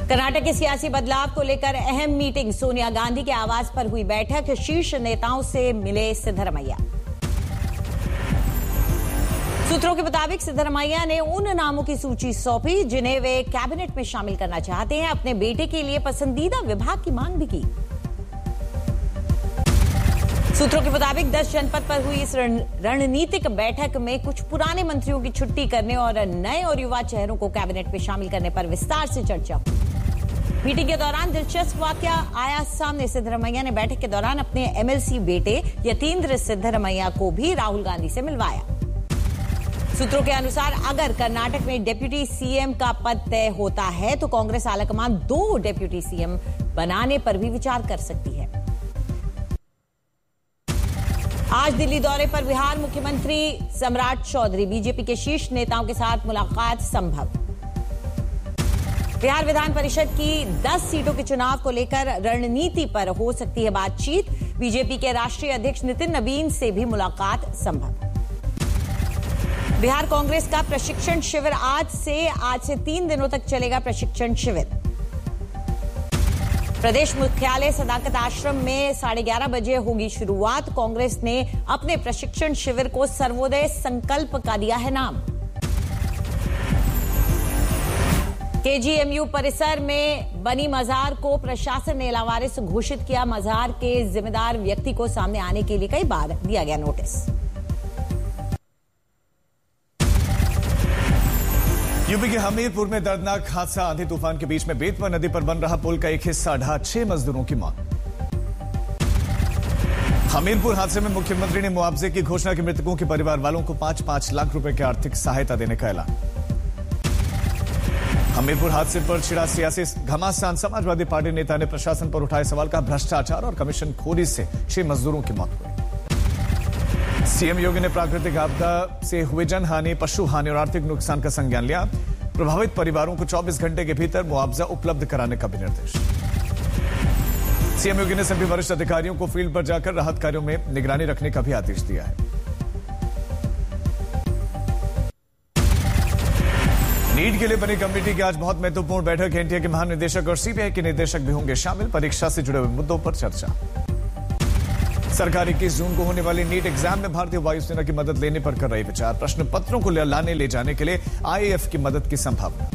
कर्नाटक के सियासी बदलाव को लेकर अहम मीटिंग। सोनिया गांधी के आवास पर हुई बैठक। शीर्ष नेताओं से मिले सिद्धरमैया। सूत्रों के मुताबिक सिद्धरमैया ने उन नामों की सूची सौंपी जिन्हें वे कैबिनेट में शामिल करना चाहते हैं। अपने बेटे के लिए पसंदीदा विभाग की मांग भी की। सूत्रों के मुताबिक 10 जनपद पर हुई इस रणनीतिक बैठक में कुछ पुराने मंत्रियों की छुट्टी करने और नए और युवा चेहरों को कैबिनेट में शामिल करने पर विस्तार से चर्चा हुई। मीटिंग के दौरान दिलचस्प वाकया आया सामने। सिद्धरमैया ने बैठक के दौरान अपने एमएलसी बेटे यतीन्द्र सिद्धरमैया को भी राहुल गांधी से मिलवाया। सूत्रों के अनुसार अगर कर्नाटक में डिप्टी सीएम का पद तय होता है तो कांग्रेस आलाकमान 2 डिप्टी सीएम बनाने पर भी विचार कर सकती है। आज दिल्ली दौरे पर बिहार मुख्यमंत्री सम्राट चौधरी। बीजेपी के शीर्ष नेताओं के साथ मुलाकात संभव। बिहार विधान परिषद की 10 सीटों के चुनाव को लेकर रणनीति पर हो सकती है बातचीत। बीजेपी के राष्ट्रीय अध्यक्ष नितिन नवीन से भी मुलाकात संभव। बिहार कांग्रेस का प्रशिक्षण शिविर आज से 3 दिनों तक चलेगा। प्रशिक्षण शिविर प्रदेश मुख्यालय सदाकत आश्रम में 11:30 बजे होगी शुरुआत। कांग्रेस ने अपने प्रशिक्षण शिविर को सर्वोदय संकल्प का दिया है नाम। केजीएमयू परिसर में बनी मजार को प्रशासन ने लावारिस घोषित किया। मजार के जिम्मेदार व्यक्ति को सामने आने के लिए कई बार दिया गया नोटिस। यूपी के हमीरपुर में दर्दनाक हादसा। आंधी तूफान के बीच में बेतवा नदी पर बन रहा पुल का एक हिस्सा ढहा, 6 मजदूरों की मौत। हमीरपुर हादसे में मुख्यमंत्री ने मुआवजे की घोषणा की। मृतकों के परिवार वालों को 5-5 लाख रुपए की आर्थिक सहायता देने का ऐलान। हमीरपुर हादसे पर छिड़ा सियासी घमासान। समाजवादी पार्टी नेता ने प्रशासन पर उठाए सवाल का भ्रष्टाचार और कमीशन खोरी से 6 मजदूरों की मौत हुई। सीएम योगी ने प्राकृतिक आपदा से हुए जनहानि, पशु हानि और आर्थिक नुकसान का संज्ञान लिया। प्रभावित परिवारों को 24 घंटे के भीतर मुआवजा उपलब्ध कराने का भी निर्देश। सीएम योगी ने सभी वरिष्ठ अधिकारियों को फील्ड पर जाकर राहत कार्यों में निगरानी रखने का भी आदेश दिया है। नीट के लिए बनी कमेटी की आज बहुत महत्वपूर्ण बैठक। एनटीए के महानिदेशक और सीबीआई के निदेशक भी होंगे शामिल। परीक्षा से जुड़े हुए मुद्दों पर चर्चा। सरकार 21 जून को होने वाली नीट एग्जाम में भारतीय वायुसेना की मदद लेने पर कर रही विचार। प्रश्न पत्रों को लाने ले जाने के लिए आईएएफ की मदद की संभावना।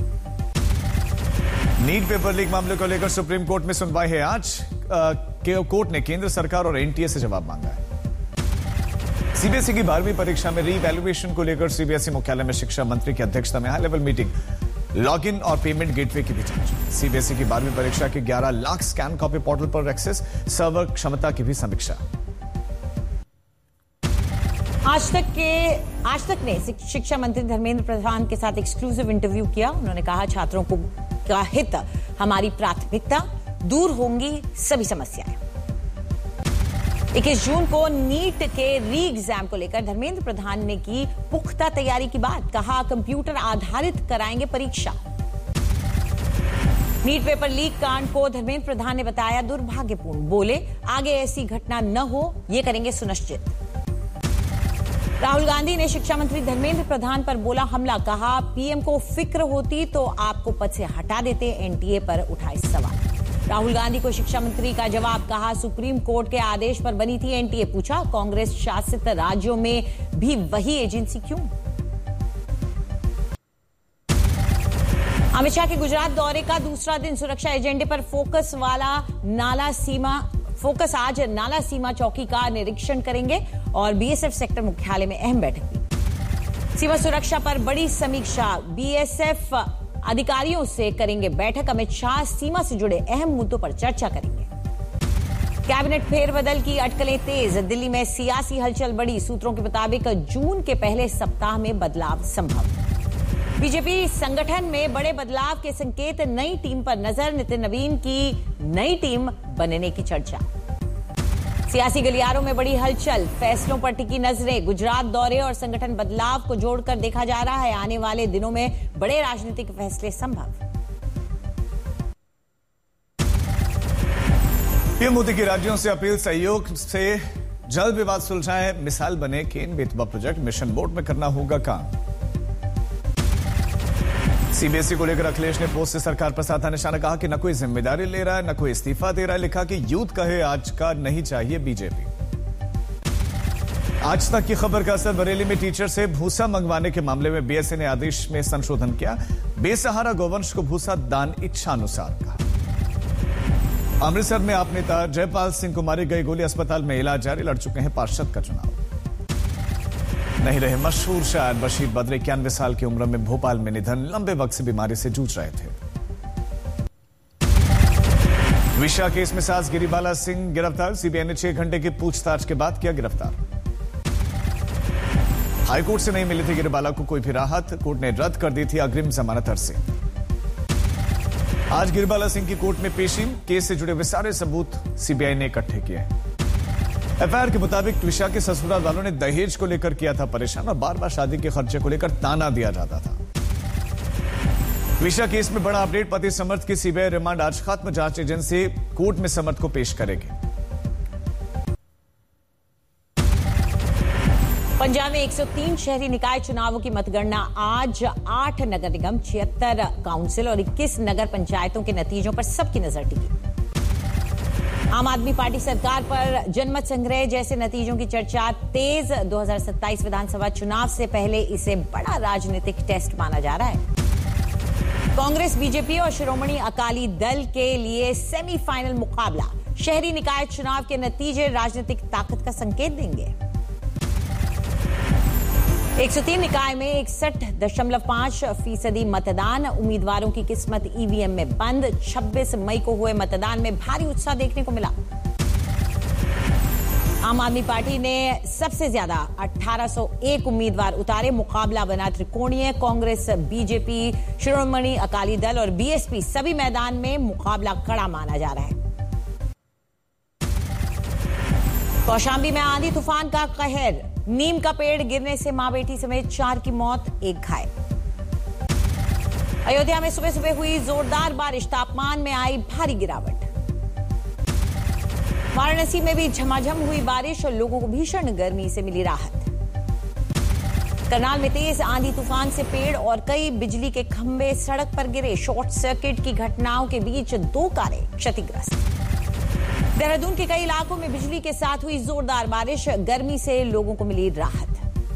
नीट पेपर लीक मामले को लेकर सुप्रीम कोर्ट में सुनवाई है आज। कोर्ट ने केंद्र सरकार और एनटीए से जवाब मांगा है। सीबीएसई की 12वीं परीक्षा में रीवैल्यूएशन को लेकर सीबीएसई मुख्यालय में शिक्षा मंत्री की अध्यक्षता में हाई लेवल मीटिंग। लॉगिन और पेमेंट गेटवे की भी जांच। सीबीएसई की 12वीं परीक्षा के 11 लाख स्कैन कॉपी पोर्टल पर एक्सेस, सर्वर क्षमता की भी समीक्षा। आज तक ने शिक्षा मंत्री धर्मेंद्र प्रधान के साथ एक्सक्लूसिव इंटरव्यू किया। उन्होंने कहा छात्रों का हित हमारी प्राथमिकता, दूर होंगी सभी समस्याएं। 21 जून को नीट के री एग्जाम को लेकर धर्मेंद्र प्रधान ने की पुख्ता तैयारी की बात। कहा कंप्यूटर आधारित कराएंगे परीक्षा। नीट पेपर लीक कांड को धर्मेंद्र प्रधान ने बताया दुर्भाग्यपूर्ण। बोले आगे ऐसी घटना न हो, ये करेंगे सुनिश्चित। राहुल गांधी ने शिक्षा मंत्री धर्मेंद्र प्रधान पर बोला हमला। कहा पीएम को फिक्र होती तो आपको पद से हटा देते। एनटीए पर उठाए सवाल। राहुल गांधी को शिक्षा मंत्री का जवाब। कहा सुप्रीम कोर्ट के आदेश पर बनी थी एनटीए। पूछा कांग्रेस शासित राज्यों में भी वही एजेंसी क्यों? अमित शाह के गुजरात दौरे का दूसरा दिन। सुरक्षा एजेंडे पर फोकस आज नाला सीमा चौकी का निरीक्षण करेंगे और बीएसएफ सेक्टर मुख्यालय में अहम बैठक हुई। सीमा सुरक्षा पर बड़ी समीक्षा। बीएसएफ अधिकारियों से करेंगे बैठक। अमित शाह सीमा से जुड़े अहम मुद्दों पर चर्चा करेंगे। कैबिनेट फेरबदल की अटकलें तेज। दिल्ली में सियासी हलचल बढ़ी। सूत्रों के मुताबिक जून के पहले सप्ताह में बदलाव संभव। बीजेपी संगठन में बड़े बदलाव के संकेत। नई टीम पर नजर। नितिन नवीन की नई टीम बनने की चर्चा। सियासी गलियारों में बड़ी हलचल। फैसलों पर टिकी नजरें। गुजरात दौरे और संगठन बदलाव को जोड़कर देखा जा रहा है। आने वाले दिनों में बड़े राजनीतिक फैसले संभव। पीएम मोदी की राज्यों से अपील। सहयोग से जल्द विवाद सुलझाएं। मिसाल बने Ken Betwa project. Mission mode में करना होगा काम। सीबीएसई को लेकर अखिलेश ने पोस्ट से सरकार पर साधा निशाना, कहा कि न कोई जिम्मेदारी ले रहा है न कोई इस्तीफा दे रहा है। लिखा कि यूथ कहे आज का नहीं चाहिए बीजेपी। आज तक की खबर का असर, बरेली में टीचर से भूसा मंगवाने के मामले में बीएसई ने आदेश में संशोधन किया। बेसहारा गौवंश को भूसा दान इच्छानुसार कहा। अमृतसर में आप नेता जयपाल सिंह को मारी गई गोली, अस्पताल में इलाज जारी, लड़ चुके हैं पार्षद का चुनाव। नहीं रहे मशहूर शायर बशीर बद्र, 91 साल की उम्र में भोपाल में निधन, लंबे वक्त से बीमारी से जूझ रहे थे। विशा केस में सास गिरिबाला सिंह गिरफ्तार, सीबीआई ने 6 घंटे की पूछताछ के बाद किया गिरफ्तार। हाईकोर्ट से नहीं मिली थी गिरिबाला को कोई भी राहत, कोर्ट ने रद्द कर दी थी अग्रिम जमानत अर्जी। आज गिरिबाला सिंह की कोर्ट में पेशी, केस से जुड़े हुए सारे सबूत सीबीआई ने इकट्ठे किए। एफआईआर के मुताबिक विशा के ससुराल वालों ने दहेज को लेकर किया था परेशान और बार बार शादी के खर्चे को लेकर ताना दिया जाता था। विशा केस में बड़ा अपडेट, पति समर्थ की सीबीआई रिमांड आज खत्म, जांच एजेंसी कोर्ट में समर्थ को पेश करेगी। पंजाब में 103 शहरी निकाय चुनावों की मतगणना आज। 8 नगर निगम, 76 काउंसिल और 21 नगर पंचायतों के नतीजों पर सबकी नजर टिकी। आम आदमी पार्टी सरकार पर जनमत संग्रह जैसे नतीजों की चर्चा तेज। 2027 विधानसभा चुनाव से पहले इसे बड़ा राजनीतिक टेस्ट माना जा रहा है। कांग्रेस, बीजेपी और शिरोमणि अकाली दल के लिए सेमीफाइनल मुकाबला। शहरी निकाय चुनाव के नतीजे राजनीतिक ताकत का संकेत देंगे। 103 निकाय में 61.5% मतदान, उम्मीदवारों की किस्मत ईवीएम में बंद। 26 मई को हुए मतदान में भारी उत्साह देखने को मिला। आम आदमी पार्टी ने सबसे ज्यादा 1801 उम्मीदवार उतारे, मुकाबला बना त्रिकोणीय। कांग्रेस, बीजेपी, शिरोमणि अकाली दल और बीएसपी सभी मैदान में, मुकाबला कड़ा माना जा रहा है। कौशांबी में आंधी तूफान का कहर, नीम का पेड़ गिरने से मां बेटी समेत 4 की मौत, 1 घायल। अयोध्या में सुबह सुबह हुई जोरदार बारिश, तापमान में आई भारी गिरावट। वाराणसी में भी झमाझम हुई बारिश और लोगों को भीषण गर्मी से मिली राहत। करनाल में तेज आंधी तूफान से पेड़ और कई बिजली के खंभे सड़क पर गिरे। शॉर्ट सर्किट की घटनाओं के बीच 2 कारें क्षतिग्रस्त। देहरादून के कई इलाकों में बिजली के साथ हुई जोरदार बारिश, गर्मी से लोगों को मिली राहत।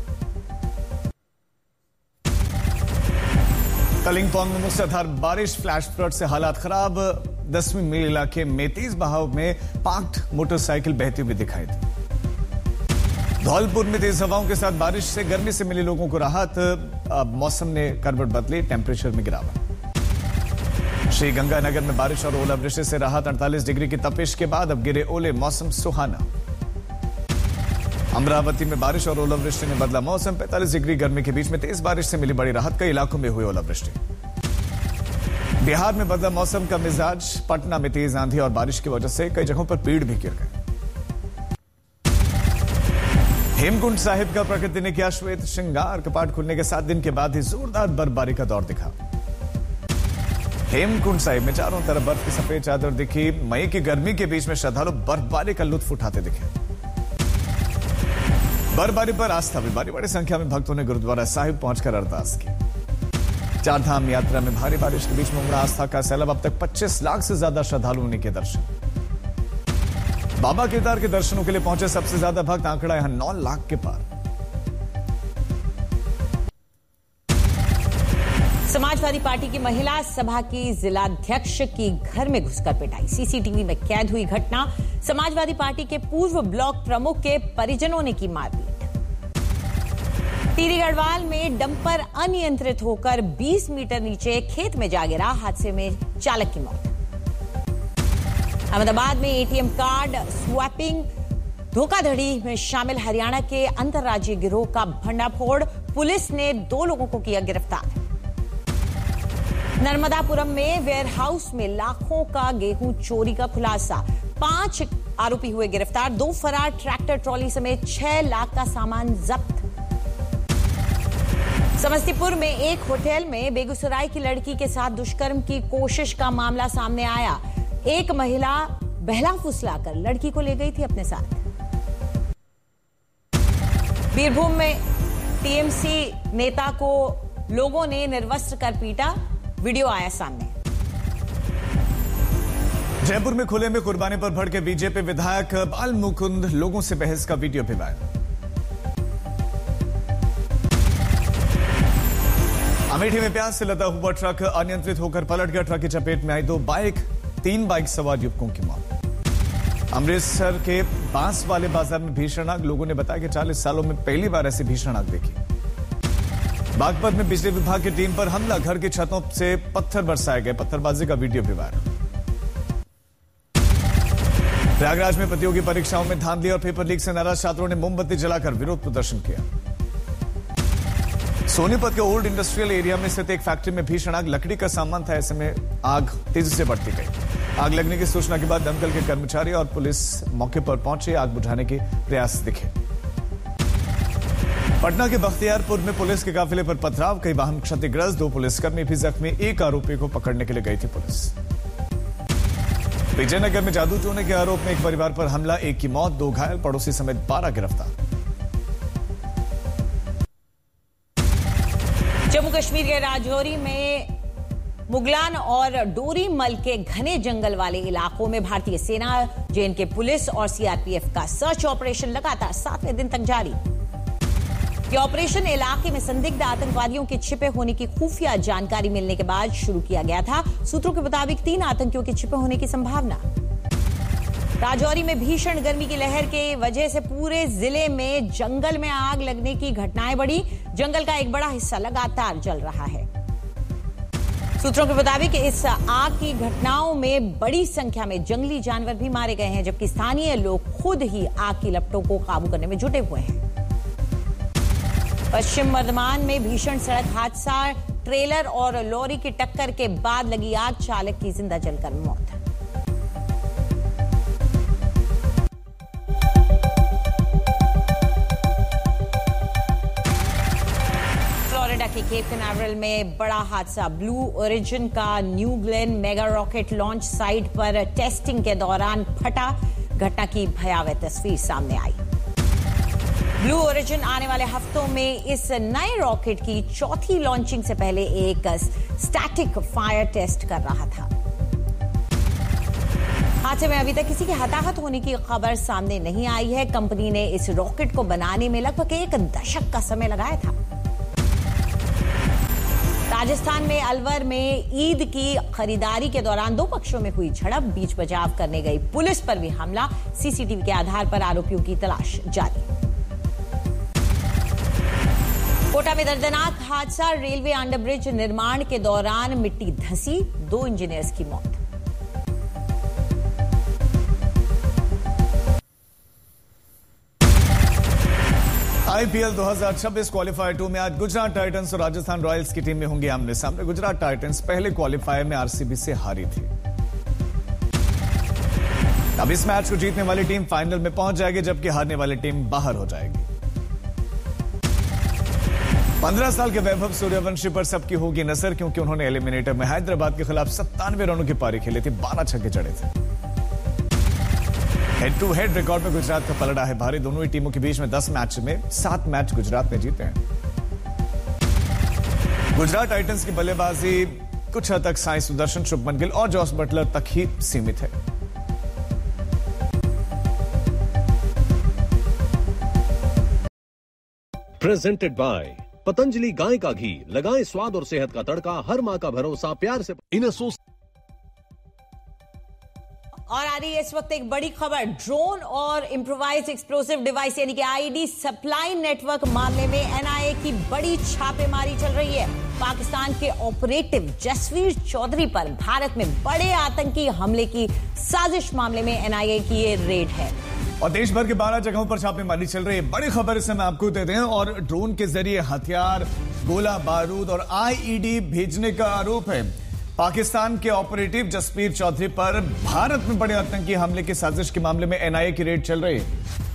कलिंगपोंग में मूसलाधार बारिश, फ्लैश फ्लड से हालात खराब। 10वीं मील इलाके में तेज बहाव में पार्क्ड मोटरसाइकिल बहती हुई दिखाई दी। धौलपुर में तेज हवाओं के साथ बारिश से गर्मी से मिली लोगों को राहत। अब मौसम ने करवट बदली, टेंपरेचर में गिरावट। श्रीगंगानगर में बारिश और ओलावृष्टि से राहत। 48 डिग्री की तपिश के बाद अब गिरे ओले, मौसम सुहाना। अमरावती में बारिश और ओलावृष्टि ने बदला मौसम। 45 डिग्री गर्मी के बीच में तेज बारिश से मिली बड़ी राहत, कई इलाकों में हुई ओलावृष्टि। बिहार में बदला मौसम का मिजाज। पटना में तेज आंधी और बारिश की वजह से कई जगहों पर पेड़ भी गिर गए। हेमकुंड साहिब का प्रकृति ने किया श्वेत श्रृंगार। कपाट खुलने के 7 दिन के बाद ही जोरदार बर्फबारी का दौर दिखा। हेमकुंड साहिब में चारों तरफ बर्फ की सफेद चादर दिखी। मई की गर्मी के बीच में श्रद्धालु बर्फबारी का लुत्फ उठाते दिखे। बर्फबारी पर आस्था भी, बड़ी संख्या में भक्तों ने गुरुद्वारा साहिब पहुंचकर अरदास की। 4 धाम यात्रा में भारी बारिश के बीच में उमड़ा आस्था का सैलाब। अब तक 25 लाख से ज्यादा श्रद्धालुओं ने किए दर्शन। बाबा केदार के दर्शनों के लिए पहुंचे सबसे ज्यादा भक्त, आंकड़ा यहां 9 लाख के पार। समाजवादी पार्टी की महिला सभा की जिलाध्यक्ष की घर में घुसकर पिटाई, सीसीटीवी में कैद हुई घटना। समाजवादी पार्टी के पूर्व ब्लॉक प्रमुख के परिजनों ने की मारपीट। टिहरी गढ़वाल में डंपर अनियंत्रित होकर 20 मीटर नीचे खेत में जा गिरा, हादसे में चालक की मौत। अहमदाबाद में एटीएम कार्ड स्वैपिंग धोखाधड़ी में शामिल हरियाणा के अंतर्राज्यीय गिरोह का भंडाफोड़, पुलिस ने 2 लोगों को किया गिरफ्तार। नर्मदापुरम में वेयरहाउस में लाखों का गेहूं चोरी का खुलासा, 5 आरोपी हुए गिरफ्तार। 2 फरार, ट्रैक्टर ट्रॉली समेत 6 लाख का सामान जब्त। समस्तीपुर में एक होटल में बेगूसराय की लड़की के साथ दुष्कर्म की कोशिश का मामला सामने आया। एक महिला बहला फुसलाकर लड़की को ले गई थी अपने साथ। बीरभूम में टीएमसी नेता को लोगों ने निर्वस्त्र कर पीटा, वीडियो आया सामने। जयपुर में खुले में कुर्बानी पर भड़के बीजेपी विधायक बाल मुकुंद, लोगों से बहस का वीडियो भी वायरल। अमेठी में प्याज से लदा हुआ ट्रक अनियंत्रित होकर पलट गया। ट्रक की चपेट में आई 3 बाइक सवार युवकों की मौत। अमृतसर के बांस वाले बाजार में भीषण आग, लोगों ने बताया कि 40 सालों में पहली बार ऐसी भीषण आग देखी। बागपत में बिजली विभाग की टीम पर हमला, घर की छतों से पत्थर बरसाए गए। पत्थरबाजी का वीडियो भी वायरल। प्रयागराज में प्रतियोगी परीक्षाओं में धांधली और पेपर लीक से नाराज छात्रों ने मोमबत्ती जलाकर विरोध प्रदर्शन किया। सोनीपत के ओल्ड इंडस्ट्रियल एरिया में स्थित एक फैक्ट्री में भीषण आग, लकड़ी का सामान था, ऐसे में आग तेजी से बढ़ती गई। आग लगने की सूचना के बाद दमकल के कर्मचारी और पुलिस मौके पर पहुंचे। आग बुझाने के प्रयास दिखे। पटना के बख्तियारपुर में पुलिस के काफिले पर पथराव, कई वाहन क्षतिग्रस्त, 2 पुलिसकर्मी भी जख्मी। एक आरोपी को पकड़ने के लिए गई थी पुलिस। विजयनगर में जादू टोने के आरोप में एक परिवार पर हमला, 1 की मौत, 2 घायल, पड़ोसी समेत 12 गिरफ्तार। जम्मू कश्मीर के राजौरी में मुगलान और डोरीमल के घने जंगल वाले इलाकों में भारतीय सेना, जेएनके पुलिस और सीआरपीएफ का सर्च ऑपरेशन लगातार 7वें दिन तक जारी। यह ऑपरेशन इलाके में संदिग्ध आतंकवादियों के छिपे होने की खुफिया जानकारी मिलने के बाद शुरू किया गया था। सूत्रों के मुताबिक 3 आतंकियों के छिपे होने की संभावना। राजौरी में भीषण गर्मी की लहर के वजह से पूरे जिले में जंगल में आग लगने की घटनाएं बढ़ी। जंगल का एक बड़ा हिस्सा लगातार जल रहा है। सूत्रों के मुताबिक इस आग की घटनाओं में बड़ी संख्या में जंगली जानवर भी मारे गए हैं, जबकि स्थानीय लोग खुद ही आग की लपटों को काबू करने में जुटे हुए हैं। पश्चिम बर्धमान में भीषण सड़क हादसा, ट्रेलर और लॉरी की टक्कर के बाद लगी आग, चालक की जिंदा जलकर मौत। फ्लोरिडा के केप कैनावरल में बड़ा हादसा, ब्लू ओरिजिन का new Glenn mega rocket launch site पर टेस्टिंग के दौरान फटा। घटना की भयावह तस्वीर सामने आई। ब्लू ओरिजिन आने वाले हफ्तों में इस नए रॉकेट की 4थी लॉन्चिंग से पहले एक स्टैटिक फायर टेस्ट कर रहा था। हादसे में अभी तक किसी के हताहत होने की खबर सामने नहीं आई है। कंपनी ने इस रॉकेट को बनाने में लगभग 1 दशक का समय लगाया था। राजस्थान में अलवर में ईद की खरीदारी के दौरान 2 पक्षों में हुई झड़प, बीच बचाव करने गई पुलिस पर भी हमला। सीसीटीवी के आधार पर आरोपियों की तलाश जारी। कोटा में दर्दनाक हादसा, रेलवे अंडरब्रिज निर्माण के दौरान मिट्टी धंसी, 2 इंजीनियर्स की मौत। आईपीएल 2026 क्वालिफायर 2 में आज गुजरात टाइटंस और राजस्थान रॉयल्स की टीमें होंगी आमने सामने। गुजरात टाइटंस पहले क्वालिफायर में आरसीबी से हारी थी। अब इस मैच को जीतने वाली टीम फाइनल में पहुंच जाएगी, जबकि हारने वाली टीम बाहर हो जाएगी। 15 साल के वैभव सूर्यवंशी पर सबकी होगी नजर, क्योंकि उन्होंने एलिमिनेटर में हैदराबाद के खिलाफ 97 रनों की पारी खेली थी, 12 छक्के जड़े थे। हेड टू हेड रिकॉर्ड में गुजरात का पलड़ा है भारी। दोनों ही टीमों के बीच में 10 मैच में 7 मैच गुजरात ने जीते हैं। गुजरात टाइटंस की बल्लेबाजी कुछ हद तक साई सुदर्शन, शुभमन गिल और जॉस बटलर तक ही सीमित है। प्रेजेंटेड बाय पतंजलि गाय का घी, लगाएं स्वाद और सेहत का तड़का, हर मां का भरोसा, प्यार से इन और आ रही है इस वक्त एक बड़ी खबर, ड्रोन और इम्प्रोवाइज एक्सप्लोसिव डिवाइस यानी कि आईडी सप्लाई नेटवर्क मामले में एनआईए की बड़ी छापेमारी चल रही है। पाकिस्तान के ऑपरेटिव जसवीर चौधरी पर भारत में बड़े आतंकी हमले की साजिश मामले में एनआईए की ये रेड है और देश भर के 12 जगहों पर छापेमारी चल रही है। बड़ी खबर इस समय आपको देते हैं। और ड्रोन के जरिए हथियार, गोला बारूद और आईईडी भेजने का आरोप है। पाकिस्तान के ऑपरेटिव जसवीर चौधरी पर भारत में बड़े आतंकी हमले की साजिश के मामले में एनआईए की रेड चल रही है।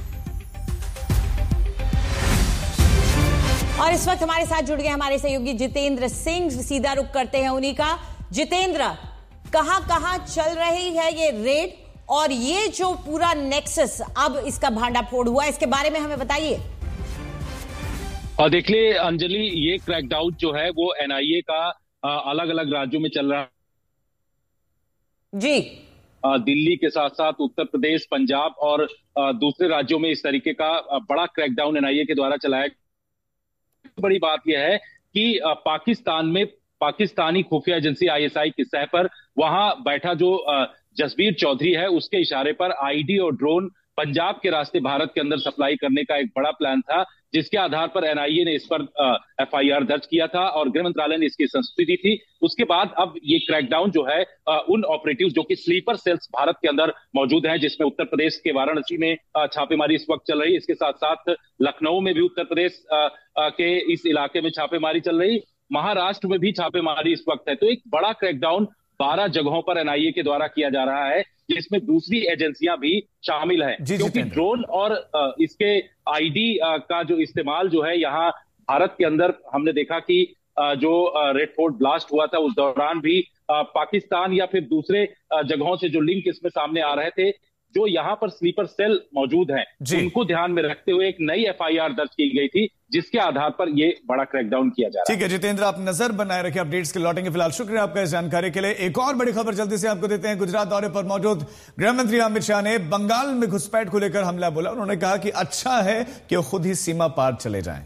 और इस वक्त हमारे साथ जुड़ गए हमारे सहयोगी जितेंद्र सिंह। सीधा रुख करते हैं उन्हीं का। जितेंद्र, कहां चल रही है ये रेड और ये जो पूरा नेक्सस अब इसका भांडाफोड़ हुआ, इसके बारे में हमें बताइए। और देखिए अंजलि, ये क्रैकडाउन जो है वो एनआईए का अलग अलग राज्यों में चल रहा है जी। दिल्ली के साथ साथ उत्तर प्रदेश, पंजाब और दूसरे राज्यों में इस तरीके का बड़ा क्रैकडाउन एनआईए के द्वारा चलाया। बड़ी बात यह है कि पाकिस्तान में पाकिस्तानी खुफिया एजेंसी आईएसआई की सह पर वहां बैठा जो जसबीर चौधरी है, उसके इशारे पर आईडी और ड्रोन पंजाब के रास्ते भारत के अंदर सप्लाई करने का एक बड़ा प्लान था, जिसके आधार पर एनआईए ने इस पर एफआईआर दर्ज किया था और गृह मंत्रालय ने इसकी संस्तुति दी थी। उसके बाद अब ये क्रैकडाउन जो है उन ऑपरेटिव्स जो कि स्लीपर सेल्स भारत के अंदर मौजूद हैं, जिसमें उत्तर प्रदेश के वाराणसी में छापेमारी इस वक्त चल रही है, इसके साथ साथ लखनऊ में भी उत्तर प्रदेश के इस इलाके में छापेमारी चल रही, महाराष्ट्र में भी छापेमारी इस वक्त है। तो एक बड़ा क्रैकडाउन 12 जगहों पर एनआईए के द्वारा किया जा रहा है, जिसमें दूसरी एजेंसियां भी शामिल हैं, क्योंकि ड्रोन और इसके आईडी का जो इस्तेमाल जो है यहाँ भारत के अंदर हमने देखा कि जो रेड फोर्ट ब्लास्ट हुआ था उस दौरान भी पाकिस्तान या फिर दूसरे जगहों से जो लिंक इसमें सामने आ रहे थे, जो यहाँ पर स्लीपर सेल मौजूद हैं, उनको ध्यान में रखते हुए एक नई एफआईआर दर्ज की गई थी, जिसके आधार पर ये बड़ा क्रैकडाउन किया जा रहा है। ठीक है जितेंद्र, आप नजर बनाए रखें, अपडेट्स के लौटेंगे। फिलहाल शुक्रिया आपका इस जानकारी के लिए। एक और बड़ी खबर जल्दी से आपको देते हैं। गुजरात दौरे पर मौजूद गृह मंत्री अमित शाह ने बंगाल में घुसपैठ को लेकर हमला बोला। उन्होंने कहा कि अच्छा है कि वो खुद ही सीमा पार चले जाएं।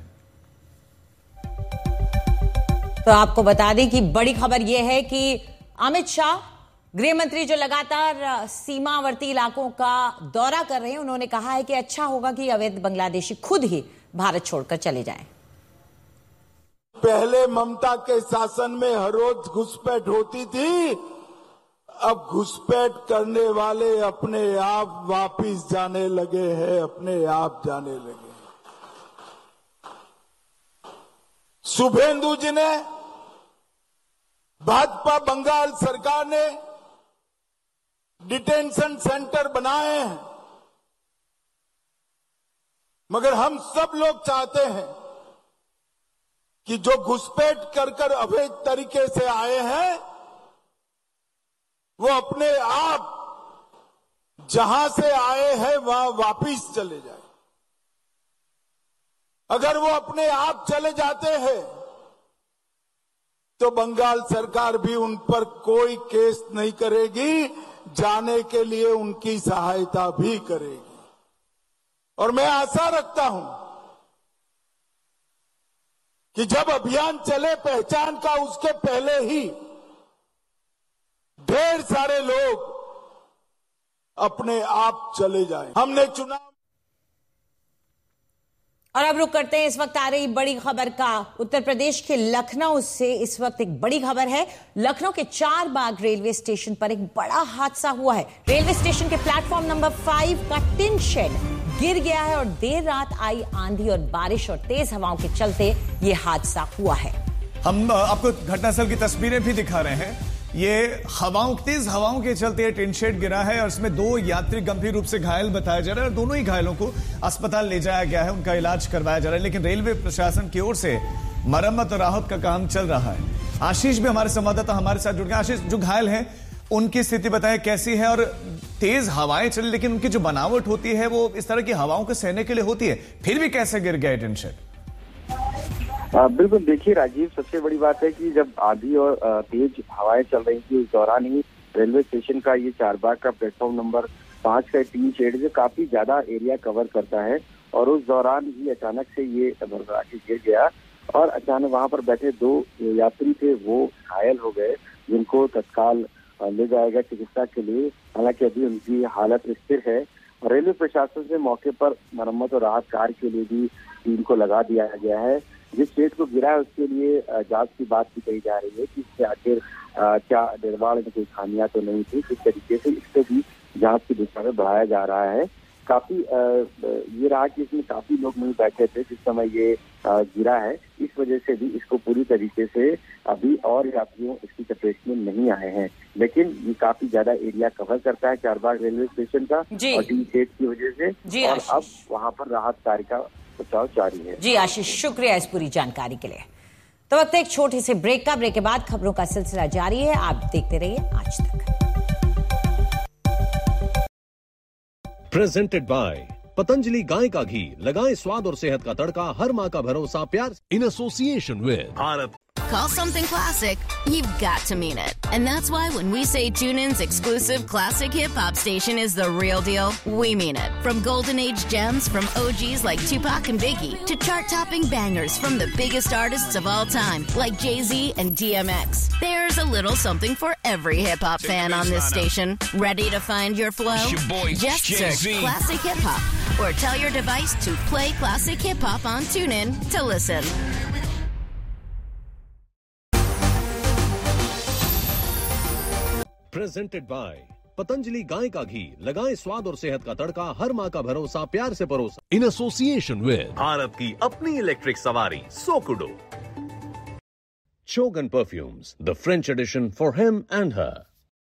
तो आपको बता दें कि बड़ी खबर यह है कि अमित शाह गृह मंत्री जो लगातार सीमावर्ती इलाकों का दौरा कर रहे हैं, उन्होंने कहा है कि अच्छा होगा कि अवैध बांग्लादेशी खुद ही भारत छोड़कर चले जाएं। पहले ममता के शासन में हर रोज घुसपैठ होती थी, अब घुसपैठ करने वाले अपने आप वापिस जाने लगे हैं, अपने आप जाने लगे। शुभेंदु जी ने, भाजपा बंगाल सरकार ने डिटेंशन सेंटर बनाए हैं, मगर हम सब लोग चाहते हैं कि जो घुसपैठ कर अवैध तरीके से आए हैं वो अपने आप जहां से आए हैं वहां वापिस चले जाए। अगर वो अपने आप चले जाते हैं तो बंगाल सरकार भी उन पर कोई केस नहीं करेगी, जाने के लिए उनकी सहायता भी करेगी। और मैं आशा रखता हूं कि जब अभियान चले पहचान का, उसके पहले ही ढेर सारे लोग अपने आप चले जाएं। हमने चुनाव। और अब रुक करते हैं इस वक्त आ रही बड़ी खबर का। उत्तर प्रदेश के लखनऊ से इस वक्त एक बड़ी खबर है। लखनऊ के चारबाग रेलवे स्टेशन पर एक बड़ा हादसा हुआ है। रेलवे स्टेशन के प्लेटफॉर्म नंबर 5 का टिन शेड गिर गया है और देर रात आई आंधी और बारिश और तेज हवाओं के चलते ये हादसा हुआ है। हम आपको घटनास्थल की तस्वीरें भी दिखा रहे हैं। ये तेज हवाओं के चलते टिन शेड गिरा है और इसमें 2 यात्री गंभीर रूप से घायल बताया जा रहा है और दोनों ही घायलों को अस्पताल ले जाया गया है, उनका इलाज करवाया जा रहा है। लेकिन रेलवे प्रशासन की ओर से मरम्मत और राहत का काम चल रहा है। आशीष भी हमारे संवाददाता हमारे साथ जुड़ गए। आशीष, जो घायल हैं उनकी स्थिति बताएं कैसी है? और तेज हवाएं चली, लेकिन उनकी जो बनावट होती है वो इस तरह की हवाओं को सहने के लिए होती है, फिर भी कैसे गिर गया टिन शेड? बिल्कुल, देखिए राजीव, सबसे बड़ी बात है कि जब आंधी और तेज हवाएं चल रही थी उस दौरान ही रेलवे स्टेशन का ये चारबाग का प्लेटफॉर्म नंबर 5 का टीन शेड जो काफी ज्यादा एरिया कवर करता है और उस दौरान ही अचानक से ये भरभरा के गिर गया और अचानक वहां पर बैठे 2 यात्री थे वो घायल हो गए, जिनको तत्काल ले जाया गया चिकित्सा के लिए। हालांकि अभी उनकी हालत स्थिर है। रेलवे प्रशासन से मौके पर मरम्मत और राहत कार्य के लिए भी टीम को लगा दिया गया है। जिस शेड को गिरा है उसके लिए जांच की बात भी कही जा रही है कि इससे आखिर क्या निर्माण में कोई खामियां तो नहीं थी, किस तरीके से इसको भी जांच की दिशा में बढ़ाया जा रहा है। काफी ये रहा कि इसमें काफी लोग नहीं बैठे थे जिस समय ये गिरा है, इस वजह से भी इसको पूरी तरीके से अभी और यात्रियों इसकी चपेट में नहीं आए हैं। लेकिन ये काफी ज्यादा एरिया कवर करता है चारबाग रेलवे स्टेशन का और टीन शेड की वजह से, और अब वहाँ पर राहत कार्य का बचाव जारी है। जी आशीष, शुक्रिया इस पूरी जानकारी के लिए। तो वक्त एक छोटे से ब्रेक का। ब्रेक के बाद खबरों का सिलसिला जारी है, आप देखते रहिए आज तक। प्रेजेंटेड बाय पतंजलि गाय का घी, लगाएं स्वाद और सेहत का तड़का, हर माह का भरोसा प्यार, in association with Bharat. call something classic, you've got to mean it. And that's why when we say TuneIn's exclusive classic hip-hop station is the real deal, we mean it. From golden age gems from OGs like Tupac and Biggie to chart-topping bangers from the biggest artists of all time like Jay-Z and DMX. There's a little something for every hip-hop fan on this station. Ready to find your flow? Just search Classic Hip Hop or tell your device to play Classic Hip Hop on TuneIn to listen. Presented by Patanjali गाय का घी, लगाएं स्वाद और सेहत का तड़का, हर माँ का भरोसा, प्यार से परोसा। इन एसोसिएशन विद भारत की अपनी इलेक्ट्रिक सवारी सोकुडो। Chogan Perfumes, the French edition for him and her.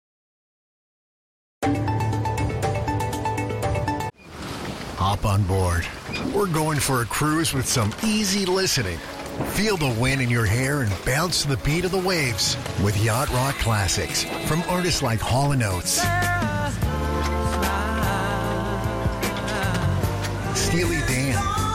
Hop on board. We're going for a cruise with some easy listening. Feel the wind in your hair and bounce to the beat of the waves with Yacht Rock classics from artists like Hall & Oates, Steely Dan,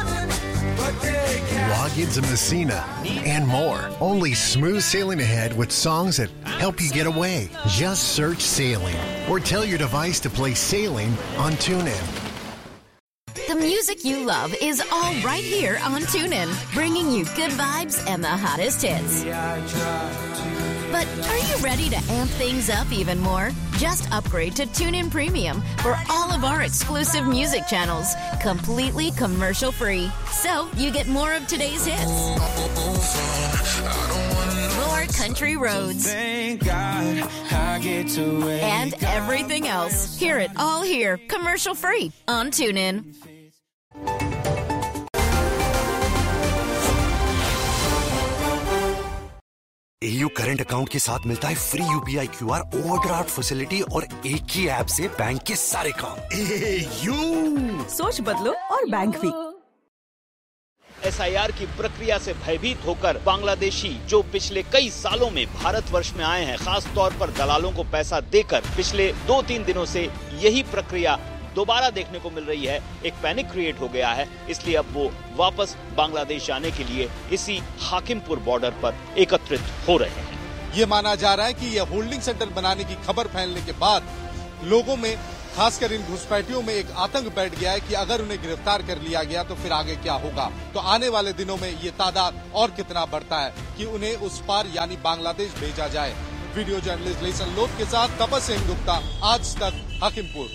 Loggins and Messina, and more. Only smooth sailing ahead with songs that help you get away. Just search Sailing or tell your device to play Sailing on TuneIn. The music you love is all right here on TuneIn, bringing you good vibes and the hottest hits. But are you ready to amp things up even more? Just upgrade to TuneIn Premium for all of our exclusive music channels, completely commercial-free. So you get more of today's hits, more country roads, and everything else. Hear it all here, commercial-free on TuneIn. AU current account के साथ मिलता है free UPI QR overdraft facility और एक ही app से bank के सारे काम। AU सोच बदलो और बैंक भी। SIR की प्रक्रिया से भयभीत होकर बांग्लादेशी जो पिछले कई सालों में भारतवर्ष में आए हैं, खास तौर पर दलालों को पैसा देकर, पिछले 2-3 दिनों से यही प्रक्रिया दोबारा देखने को मिल रही है। एक पैनिक क्रिएट हो गया है, इसलिए अब वो वापस बांग्लादेश जाने के लिए इसी हाकिमपुर बॉर्डर पर एकत्रित हो रहे हैं। ये माना जा रहा है कि ये होल्डिंग सेंटर बनाने की खबर फैलने के बाद लोगों में, खासकर इन घुसपैठियों में एक आतंक बैठ गया है कि अगर उन्हें गिरफ्तार कर लिया गया तो फिर आगे क्या होगा। तो आने वाले दिनों में ये तादाद और कितना बढ़ता है कि उन्हें उस पार यानी बांग्लादेश भेजा जाए। वीडियो जर्नलिस्ट लेसन लोथ के साथ तपस सेन गुप्ता, आज तक, हाकिमपुर।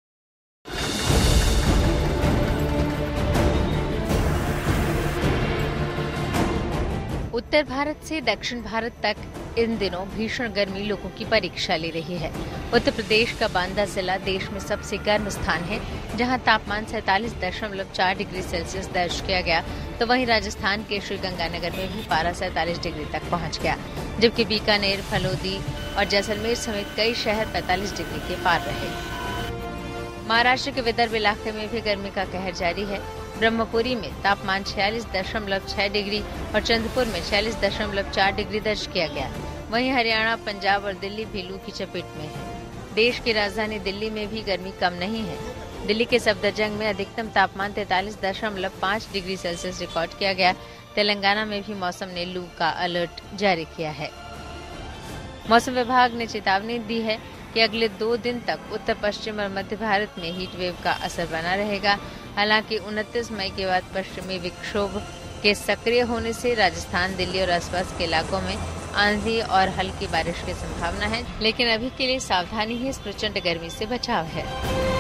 उत्तर भारत से दक्षिण भारत तक इन दिनों भीषण गर्मी लोगों की परीक्षा ले रही है। उत्तर प्रदेश का बांदा जिला देश में सबसे गर्म स्थान है, जहां तापमान 47.4 डिग्री सेल्सियस दर्ज किया गया, तो वहीं राजस्थान के श्रीगंगानगर में भी पारा 47 डिग्री तक पहुंच गया, जबकि बीकानेर, फलोदी और जैसलमेर समेत कई शहर 45 डिग्री के पार रहे। महाराष्ट्र के विदर्भ इलाके में भी गर्मी का कहर जारी है। ब्रह्मपुरी में तापमान 46.6 डिग्री और चंद्रपुर में 46.4 डिग्री दर्ज किया गया। वहीं हरियाणा, पंजाब और दिल्ली भी लू की चपेट में है। देश की राजधानी दिल्ली में भी गर्मी कम नहीं है। दिल्ली के सफदरजंग में अधिकतम तापमान 43.5 डिग्री सेल्सियस रिकॉर्ड किया गया। तेलंगाना में भी मौसम ने लू का अलर्ट जारी किया है। मौसम विभाग ने चेतावनी दी है कि अगले 2 दिन तक उत्तर पश्चिम और मध्य भारत में हीट वेव का असर बना रहेगा। हालांकि 29 मई के बाद पश्चिमी विक्षोभ के सक्रिय होने से राजस्थान, दिल्ली और आसपास के इलाकों में आंधी और हल्की बारिश की संभावना है, लेकिन अभी के लिए सावधानी ही इस प्रचंड गर्मी से बचाव है।